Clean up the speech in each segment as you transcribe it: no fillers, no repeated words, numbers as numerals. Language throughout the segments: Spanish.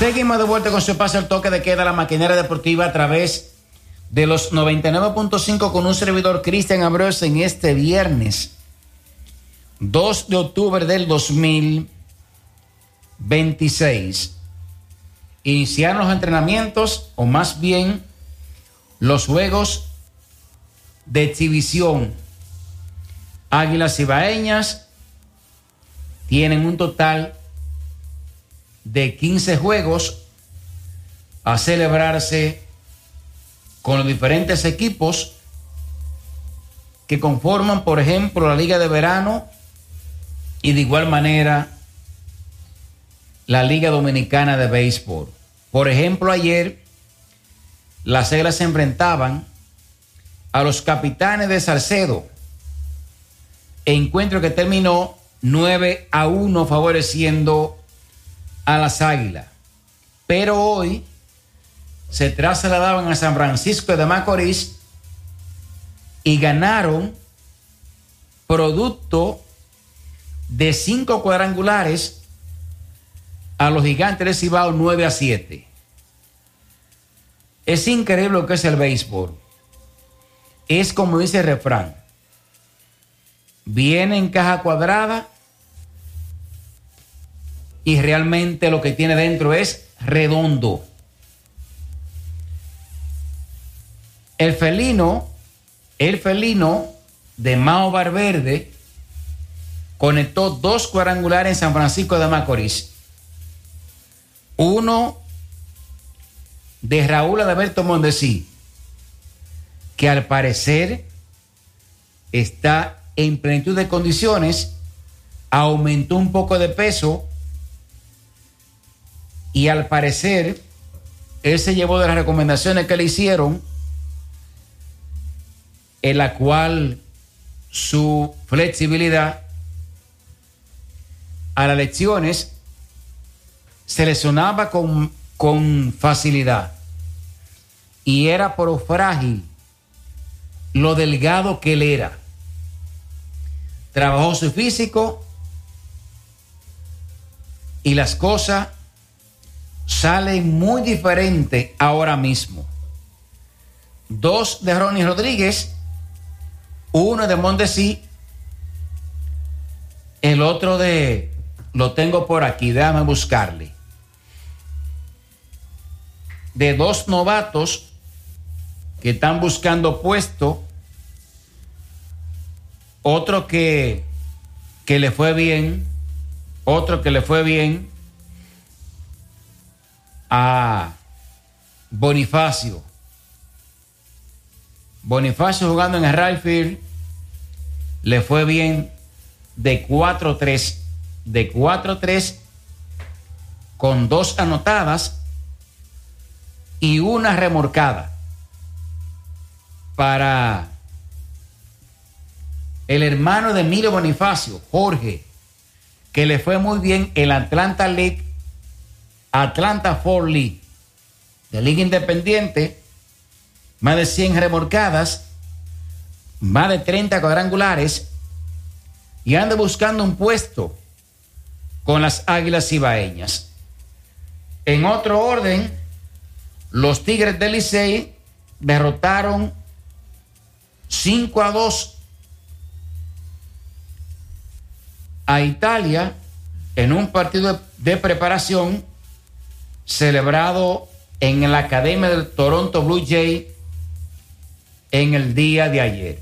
Seguimos de vuelta con su espacio al toque de queda, la maquinaria deportiva a través de los 99.5 con un servidor Cristian Abreu en este viernes 2 de octubre del 2026. Iniciaron los entrenamientos, o más bien los juegos de exhibición. Águilas Cibaeñas tienen un total de 15 juegos a celebrarse con los diferentes equipos que conforman, por ejemplo, la Liga de Verano y de igual manera la Liga Dominicana de Béisbol. Por ejemplo, ayer las Águilas se enfrentaban a los Capitanes de Salcedo, encuentro que terminó 9-1 favoreciendo a las Águilas. Pero hoy se trasladaban a San Francisco de Macorís y ganaron producto de 5 cuadrangulares a los Gigantes de Cibao 9-7. Es increíble lo que es el béisbol. Es como dice el refrán: viene en caja cuadrada y realmente lo que tiene dentro es redondo. El felino de Mao Valverde conectó 2 cuadrangulares en San Francisco de Macorís. Uno de Raúl Adalberto Mondesi, que al parecer está en plenitud de condiciones, aumentó un poco de peso y al parecer él se llevó de las recomendaciones que le hicieron, en la cual su flexibilidad a las lecciones se lesionaba con facilidad y era por frágil lo delgado que él era. Trabajó su físico y las cosas salen muy diferentes ahora mismo. 2 de Ronnie Rodríguez, 1 de Mondesi, el otro lo tengo por aquí, déjame buscarle. De 2 novatos que están buscando puesto, otro que le fue bien, a Bonifacio jugando en el right field, le fue bien de 4-3 con 2 anotadas y 1 remorcada. Para el hermano de Emilio Bonifacio, Jorge, que le fue muy bien en la Atlanta League, Atlanta Ford League, de Liga Independiente, más de 100 remorcadas, más de 30 cuadrangulares, y anda buscando un puesto con las Águilas Cibaeñas. En otro orden, los Tigres del Licey derrotaron 5-2 a Italia en un partido de preparación celebrado en la Academia del Toronto Blue Jays en el día de ayer.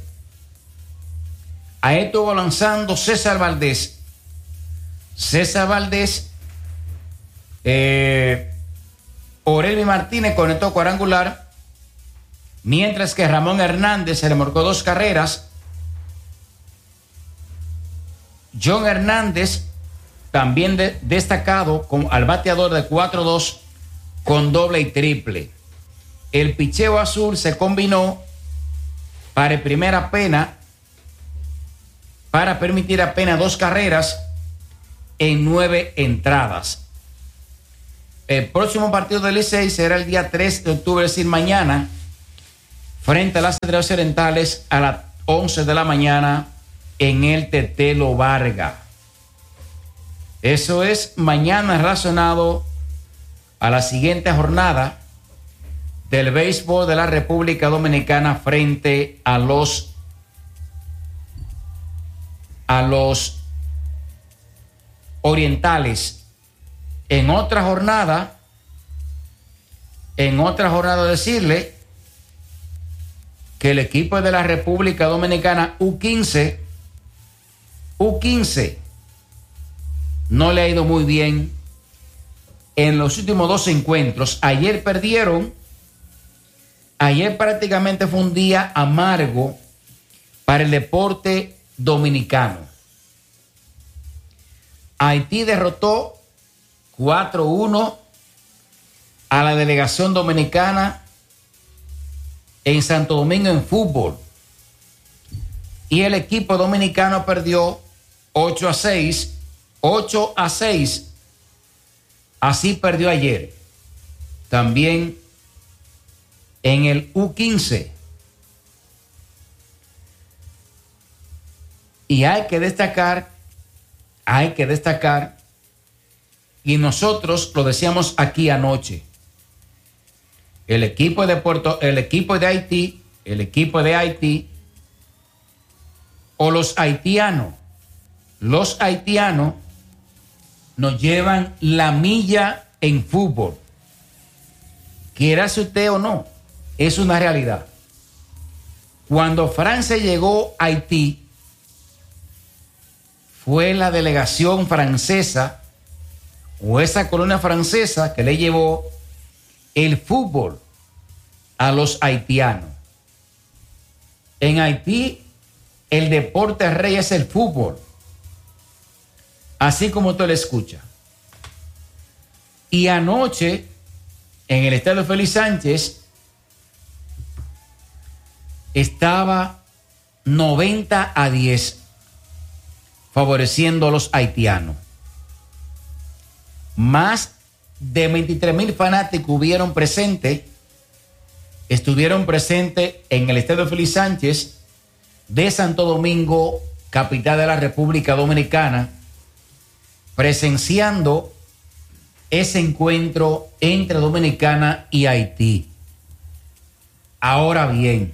Ahí estuvo lanzando César Valdés. Orelvi Martínez conectó cuadrangular, mientras que Ramón Hernández se remolcó 2 carreras. John Hernández también destacado al bateador de 4-2 con doble y triple. El picheo azul se combinó para permitir apenas 2 carreras en 9 entradas. El próximo partido del Licey será el día 3 de octubre, es decir, mañana, frente a las Estrellas Orientales a las 11 de la mañana en el Tetelo Vargas. Eso es mañana relacionado a la siguiente jornada del béisbol de la República Dominicana frente a los orientales. En otra jornada decirle que el equipo de la República Dominicana U15 no le ha ido muy bien en los últimos 2 encuentros. Ayer perdieron. Ayer prácticamente fue un día amargo para el deporte dominicano. Haití derrotó 4-1 a la delegación dominicana en Santo Domingo en fútbol. Y el equipo dominicano perdió 8-6. Así perdió ayer. También en el U15. Y hay que destacar, y nosotros lo decíamos aquí anoche, el equipo de Haití, o los haitianos nos llevan la milla en fútbol. Quiera usted o no, es una realidad. Cuando Francia llegó a Haití, fue la delegación francesa o esa colonia francesa que le llevó el fútbol a los haitianos. En Haití, el deporte rey es el fútbol, así como usted lo escucha. Y anoche, en el estadio Félix Sánchez, estaba 90-10 favoreciendo a los haitianos. Más de 23,000 fanáticos estuvieron presentes en el estadio Félix Sánchez de Santo Domingo, capital de la República Dominicana, presenciando ese encuentro entre Dominicana y Haití. Ahora bien,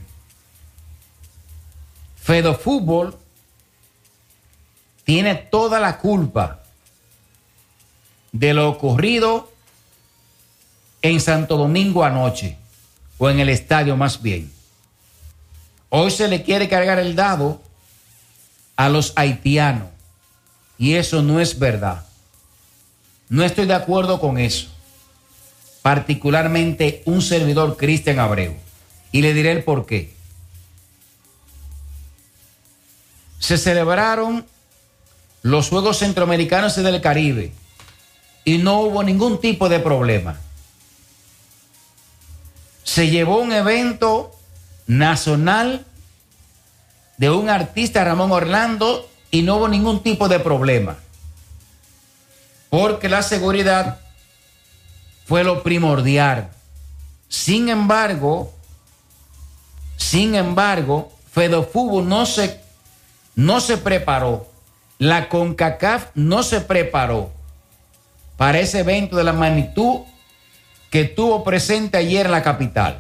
Fedofútbol tiene toda la culpa de lo ocurrido en Santo Domingo anoche, o en el estadio más bien. Hoy se le quiere cargar el dado a los haitianos, y eso no es verdad. No estoy de acuerdo con eso, particularmente un servidor, Cristian Abreu, y le diré el por qué. Se celebraron los Juegos Centroamericanos y del Caribe y no hubo ningún tipo de problema. Se llevó un evento nacional de un artista, Ramón Orlando, y no hubo ningún tipo de problema, porque la seguridad fue lo primordial. Sin embargo, Fedofútbol no se preparó. La CONCACAF no se preparó para ese evento de la magnitud que tuvo presente ayer en la capital.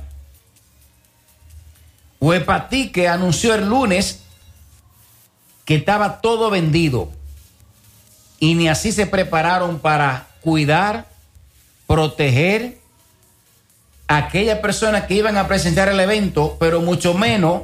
Huepatique anunció el lunes que estaba todo vendido y ni así se prepararon para cuidar, proteger a aquellas personas que iban a presenciar el evento, pero mucho menos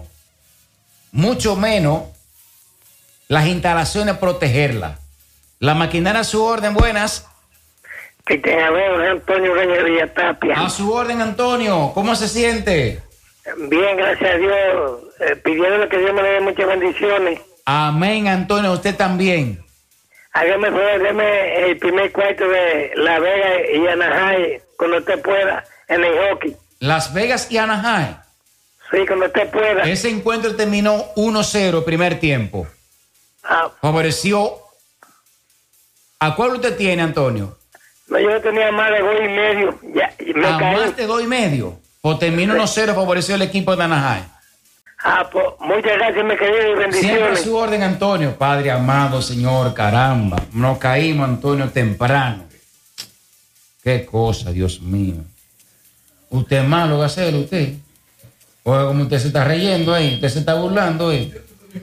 las instalaciones protegerlas. La maquinaria a su orden, buenas. Que te veo, Antonio Reyes Villatapia. A su orden, Antonio, ¿cómo se siente? Bien, gracias a Dios, pidiéndole que Dios me dé muchas bendiciones. Amén, Antonio, usted también. Hágame favor, deme el primer cuarto de Las Vegas y Anaheim, cuando usted pueda, en el hockey. Las Vegas y Anaheim. Sí, cuando usted pueda. Ese encuentro terminó 1-0 primer tiempo. Favoreció. ¿A cuál usted tiene, Antonio? No, yo tenía más de 2.5. Ya, me caí. Más de 2.5. O terminó 1-0, favoreció el equipo de Anaheim. Pues muchas gracias, mi querido, y bendiciones. Siempre a su orden, Antonio. Padre amado, Señor, caramba. Nos caímos, Antonio, temprano. Qué cosa, Dios mío. Usted es malo, Gacelo, usted. Oye, como usted se está reyendo ahí, usted se está burlando ahí.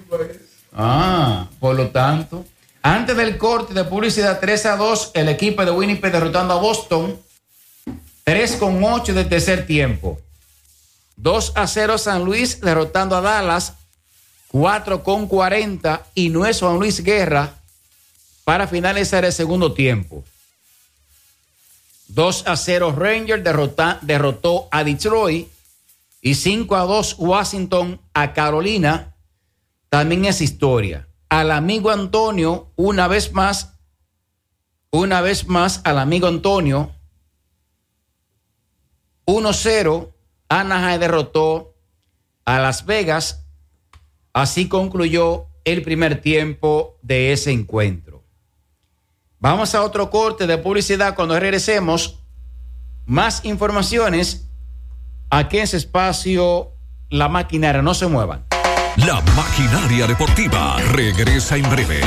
Por lo tanto, antes del corte de publicidad, 3-2, el equipo de Winnipeg derrotando a Boston. 3:8 del tercer tiempo. 2-0 San Luis derrotando a Dallas. 4:40 y no es Juan Luis Guerra para finalizar el segundo tiempo. 2-0 Rangers derrotó a Detroit y 5-2 Washington a Carolina. También es historia. Al amigo Antonio, una vez más al amigo Antonio. 1-0 Anaheim derrotó a Las Vegas. Así concluyó el primer tiempo de ese encuentro. Vamos a otro corte de publicidad. Cuando regresemos, más informaciones aquí en ese espacio, La Maquinaria. No se muevan. La Maquinaria Deportiva regresa en breve.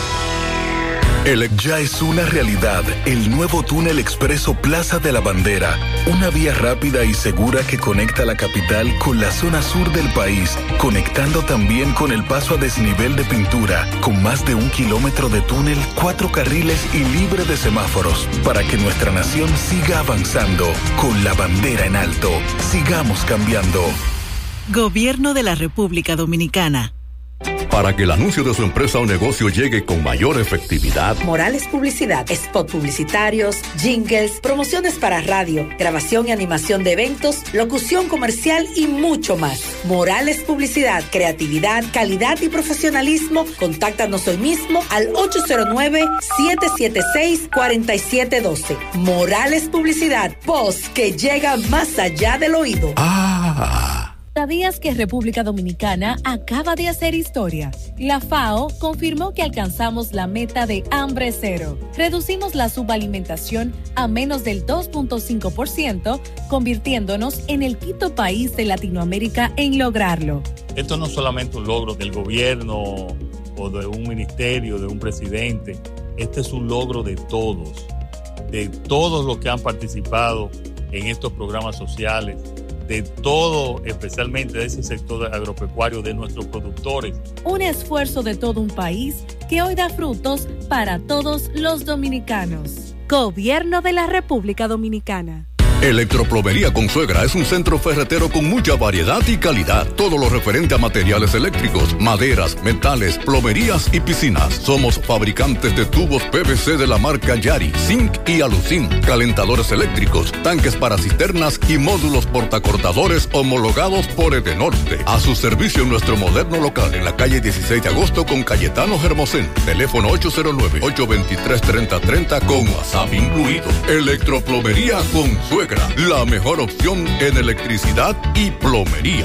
Ya es una realidad el nuevo túnel expreso Plaza de la Bandera, una vía rápida y segura que conecta la capital con la zona sur del país, conectando también con el paso a desnivel de pintura, con más de 1 kilómetro de túnel, 4 carriles y libre de semáforos, para que nuestra nación siga avanzando con la bandera en alto. Sigamos cambiando. Gobierno de la República Dominicana. Para que el anuncio de su empresa o negocio llegue con mayor efectividad, Morales Publicidad, spot publicitarios, jingles, promociones para radio, grabación y animación de eventos, locución comercial y mucho más. Morales Publicidad, creatividad, calidad y profesionalismo. Contáctanos hoy mismo al 809-776-4712. Morales Publicidad, voz que llega más allá del oído. ¿Sabías que República Dominicana acaba de hacer historia? La FAO confirmó que alcanzamos la meta de hambre cero. Reducimos la subalimentación a menos del 2.5%, convirtiéndonos en el quinto país de Latinoamérica en lograrlo. Esto no es solamente un logro del gobierno o de un ministerio, de un presidente. Este es un logro de todos los que han participado en estos programas sociales, de todo, especialmente de ese sector agropecuario, de nuestros productores. Un esfuerzo de todo un país que hoy da frutos para todos los dominicanos. Gobierno de la República Dominicana. Electroplomería Consuegra es un centro ferretero con mucha variedad y calidad. Todo lo referente a materiales eléctricos, maderas, metales, plomerías y piscinas. Somos fabricantes de tubos PVC de la marca Yari, Zinc y Alucin, calentadores eléctricos, tanques para cisternas y módulos portacortadores homologados por Edenorte. A su servicio en nuestro moderno local en la calle 16 de agosto con Cayetano Hermosén. Teléfono 809-823-3030 con WhatsApp incluido. Electroplomería Consuegra, la mejor opción en electricidad y plomería.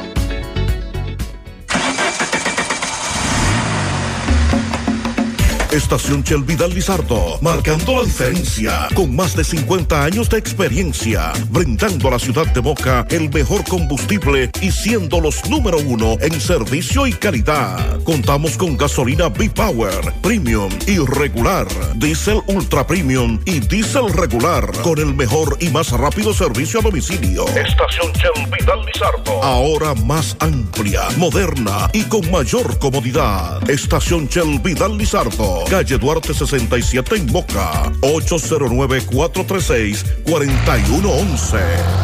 Estación Shell Vidal Lizardo, marcando la diferencia, con más de 50 años de experiencia, brindando a la ciudad de Moca el mejor combustible y siendo los número 1 en servicio y calidad. Contamos con gasolina B-Power, Premium y regular, Diesel Ultra Premium y Diesel regular, con el mejor y más rápido servicio a domicilio. Estación Shell Vidal Lizardo, ahora más amplia, moderna y con mayor comodidad. Estación Shell Vidal Lizardo, calle Duarte 67 en Moca, 809-436-4111.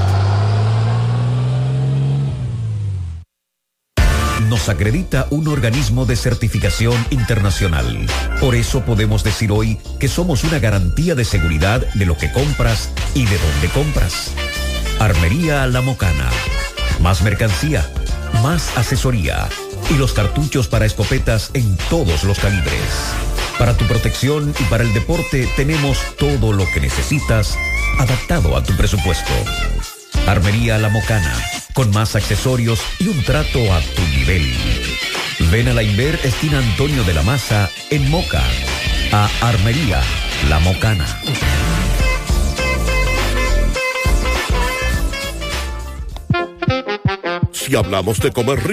Nos acredita un organismo de certificación internacional. Por eso podemos decir hoy que somos una garantía de seguridad de lo que compras y de dónde compras. Armería La Mocana. Más mercancía, más asesoría y los cartuchos para escopetas en todos los calibres. Para tu protección y para el deporte tenemos todo lo que necesitas adaptado a tu presupuesto. Armería La Mocana, con más accesorios y un trato a tu nivel. Ven a la Inver esquina Antonio de la Maza en Moca, a Armería La Mocana. Si hablamos de comer rico,